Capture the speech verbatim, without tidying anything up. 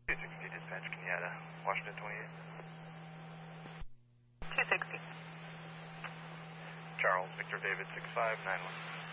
two sixty dispatch, Kenyatta, Washington twenty-eight. two sixty. Charles, Victor David, six five nine one.